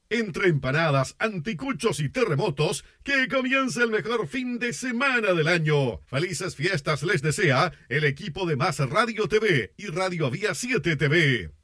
Entre empanadas, anticuchos y terremotos, que comience el mejor fin de semana del año. Felices fiestas les desea el equipo de Más Radio TV y Radio Vía 7 TV.